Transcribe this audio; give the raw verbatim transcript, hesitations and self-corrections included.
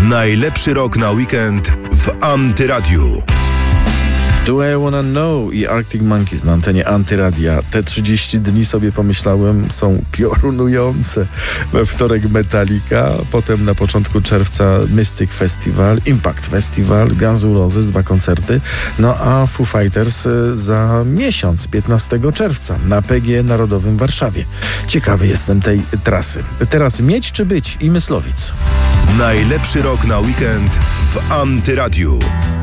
Najlepszy rok na weekend w Antyradiu. Do I Wanna Know i Arctic Monkeys na antenie Antyradia. Te trzydzieści dni sobie pomyślałem, są piorunujące. We wtorek Metallica, potem na początku czerwca Mystic Festival, Impact Festival, Guns N' Roses, dwa koncerty, no a Foo Fighters za miesiąc, piętnastego czerwca na P G Narodowym w Warszawie. Ciekawy jestem tej trasy. Teraz Miedź czy być i Myslowic. Najlepszy rok na weekend w Antyradiu.